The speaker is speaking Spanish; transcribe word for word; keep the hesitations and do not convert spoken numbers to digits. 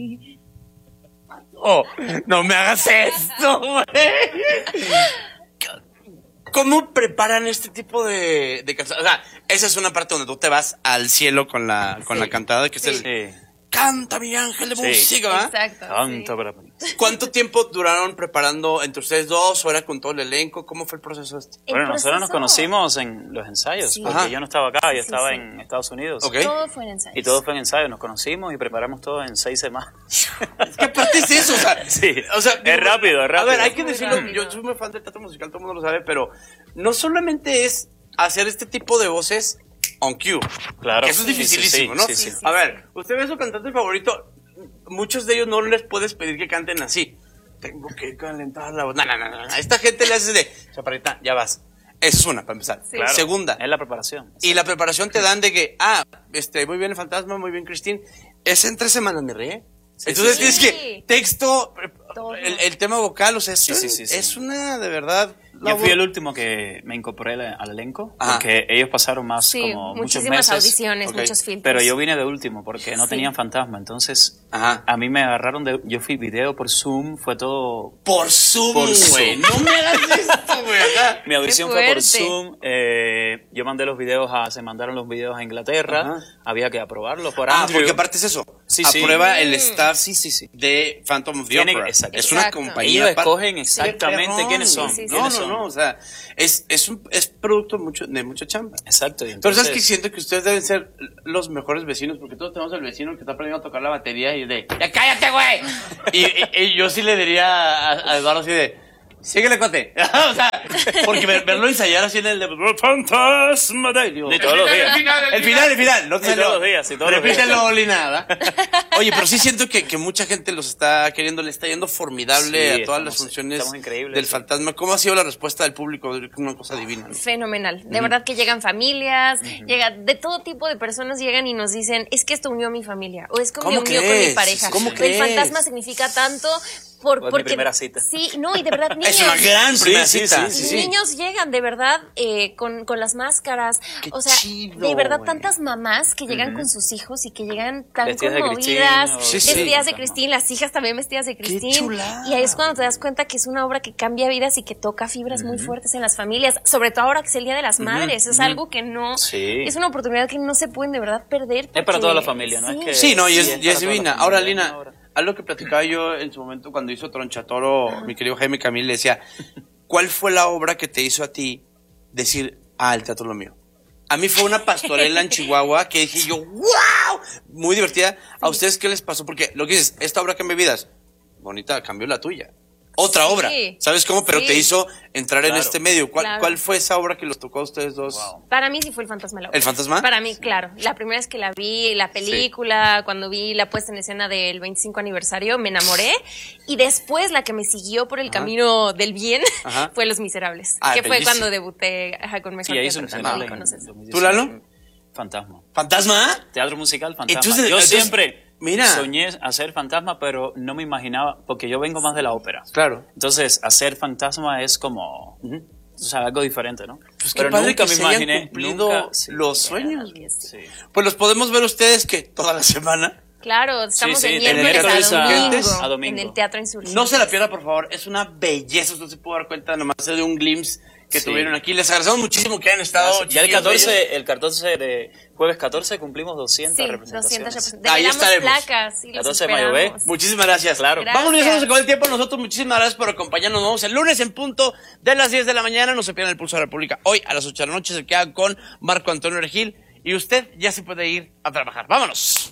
Oh, no me hagas esto, güey. ¿Cómo preparan este tipo de, de canciones? O sea, esa es una parte donde tú te vas al cielo con la, con sí. la cantada, que sí. es el... Sí. Canta mi ángel de sí. música, ¿verdad? Exacto. Canta, sí. ¿Cuánto tiempo duraron preparando entre ustedes dos? ¿O era con todo el elenco? ¿Cómo fue el proceso este? El bueno, proceso... nosotros nos conocimos en los ensayos, sí. porque Ajá. yo no estaba acá, yo sí, estaba sí. en Estados Unidos. Okay. Todo fue en ensayos. Y todo fue en ensayos, nos conocimos y preparamos todo en seis semanas. ¿Qué parte es eso? O sea, sí. o sea, es rápido, es rápido. A ver, hay que decirlo, rápido. Yo soy muy fan del teatro musical, todo el mundo lo sabe, pero no solamente es hacer este tipo de voces on cue. Claro. Que eso es sí, dificilísimo, sí, sí, ¿no? Sí, sí, sí. A ver, usted ve su cantante favorito, muchos de ellos no les puedes pedir que canten así. Tengo que calentar la voz. No, no, no, no. A esta gente le haces de, chaparrita, ya vas. Esa es una, para empezar. Sí. Claro. Segunda. Es la preparación. Y la preparación te dan de que, ah, este, muy bien el fantasma, muy bien Christine. Es en tres semanas, me ríe. Sí, Entonces sí, sí. tienes que, texto, el, el tema vocal, o sea, sí, sí, sí, sí. es una, de verdad... Yo fui el último que me incorporé al elenco, Ajá. porque ellos pasaron más sí, como muchos meses. Muchísimas audiciones, okay. muchos filtros. Pero yo vine de último porque no sí. tenían fantasma, entonces Ajá. a mí me agarraron de... Yo fui video por Zoom, fue todo... Por Zoom, por güey, no me hagas esto, güey. Mi audición fue por Zoom, eh, yo mandé los videos a... Se mandaron los videos a Inglaterra, Ajá. había que aprobarlos por Ah, Andrew. porque aparte es eso, sí, aprueba sí. el staff sí, sí, sí. de Phantom of the Tiene, Opera. Exacto. Es una compañía... Ellos escogen exactamente quiénes son. Sí, sí, sí. No, no, no, o sea... Es, es, un, es producto mucho, de mucha chamba. Exacto. Entonces, Pero sabes que siento que ustedes deben ser los mejores vecinos, porque todos tenemos al vecino que está aprendiendo a tocar la batería y de, ¡ya cállate, güey! y, y, y yo sí le diría a, a Eduardo así de, síguele, cote. O sea, porque ver, verlo ensayar así en el de Fantasma de Dios. De todos los días. El final, el final. El final, no te todos los días, sí, todos los días. Repítelo ni nada. Oye, pero sí siento que, que mucha gente los está queriendo, le está yendo formidable sí, a todas estamos, las funciones del sí. fantasma. ¿Cómo ha sido la respuesta del público? Una cosa divina, ¿no? Fenomenal. De uh-huh. verdad que llegan familias, uh-huh. llega de todo tipo de personas llegan y nos dicen, es que esto unió a mi familia, o es que me unió con mi pareja. ¿Cómo el crees? fantasma significa tanto... Por, Fue porque, mi primera cita. Sí, no, y de verdad, niños. Es una gran primera sí, cita. Sí, sí, sí. Niños llegan, de verdad, eh, con, con las máscaras. Qué o sea, chido, de verdad, wey. tantas mamás que llegan uh-huh. con sus hijos y que llegan tan vestidas conmovidas. De sí, vestidas sí. de Christine, las hijas también vestidas de Christine. Qué chulada. Y ahí es cuando te das cuenta que es una obra que cambia vidas y que toca fibras uh-huh. muy fuertes en las familias. Sobre todo ahora que es el Día de las uh-huh. Madres. Es uh-huh. algo que no... Sí. Es una oportunidad que no se pueden de verdad perder. Porque, es para toda la familia, ¿no? Sí, es que, sí no, y es, sí, y es divina. Ahora, Lina... Ahora. Algo que platicaba yo en su momento cuando hizo Tronchatoro, mi querido Jaime Camil, le decía, ¿cuál fue la obra que te hizo a ti decir, ah, el teatro es lo mío? A mí fue una pastorela en Chihuahua que dije yo, ¡wow! Muy divertida. ¿A ustedes qué les pasó? Porque lo que dices, esta obra cambia vidas, bonita, cambió la tuya. Otra sí. obra, ¿sabes cómo? Pero sí. te hizo entrar claro. en este medio. ¿Cuál, claro. ¿Cuál fue esa obra que los tocó a ustedes dos? Wow. Para mí sí fue El Fantasma de la Ópera. ¿El Fantasma? Para mí, claro. La primera vez que la vi, la película, sí. cuando vi la puesta en escena del veinticinco aniversario, me enamoré. Y después la que me siguió por el Ajá. camino del bien Ajá. fue Los Miserables. Ah, que bellísimo. Fue cuando debuté ajá, con Mejor sí, Teatro. ¿Tú, Lalo? Fantasma. ¿Fantasma? Teatro musical, Fantasma. Entonces, yo entonces, siempre... Mira. Soñé hacer fantasma, pero no me imaginaba, porque yo vengo más de la ópera. Claro. Entonces, hacer fantasma es como, uh-huh. o sea, algo diferente, ¿no? Pues pero nunca me se imaginé hayan cumplido nunca, sí, los sueños. Sí. Pues los podemos ver ustedes que toda la semana. Claro, estamos sí, sí, de miércoles a, a, domingo, a domingo en el Teatro Insurgentes. No se la pierda, por favor. Es una belleza. Usted se puede dar cuenta nomás de un glimpse que sí. tuvieron aquí. Les agradecemos muchísimo que hayan estado. Ya el catorce, el catorce de jueves catorce cumplimos doscientas sí, representaciones. doscientas representaciones. Ahí estaremos. Placas y catorce de mayo, ¿ve? Muchísimas gracias. Claro. Gracias. Vámonos, ya se acabó el tiempo. Nosotros muchísimas gracias por acompañarnos. Nos vemos el lunes en punto de las diez de la mañana. No se pierdan el Pulso de la República. Hoy a las ocho de la noche se queda con Marco Antonio Regil. Y usted ya se puede ir a trabajar. ¡Vámonos!